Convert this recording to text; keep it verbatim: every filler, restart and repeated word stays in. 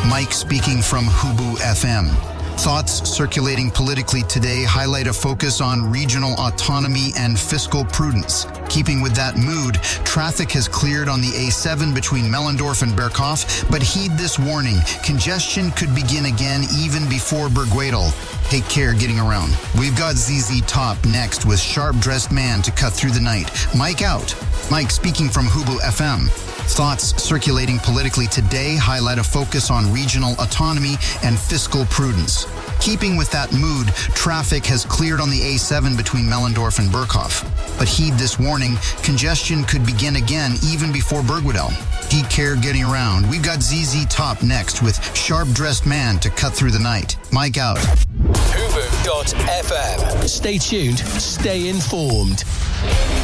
Mike speaking from Hubu F M. Thoughts circulating politically today highlight a focus on regional autonomy and fiscal prudence. Keeping with that mood, traffic has cleared on the A seven between Mellendorf and Berghoff, but heed this warning. Congestion could begin again even before Bergwedel. Take care getting around. We've got Z Z Top next with Sharp Dressed Man to cut through the night. Mike out. Mike speaking from Hubu F M. Thoughts circulating politically today highlight a focus on regional autonomy and fiscal prudence. Keeping with that mood, traffic has cleared on the A seven between Mellendorf and Berghoff. But heed this warning, congestion could begin again even before Bergwedel. Take care getting around. We've got Z Z Top next with Sharp Dressed Man to cut through the night. Mike out. Hubu dot F M. Stay tuned, stay informed.